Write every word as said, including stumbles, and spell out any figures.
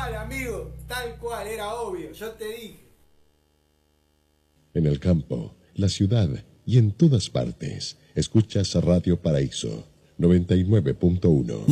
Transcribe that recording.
cual, amigo, tal cual, era obvio, yo te dije. En el campo, la ciudad y en todas partes, escuchas Radio Paraíso noventa y nueve punto uno.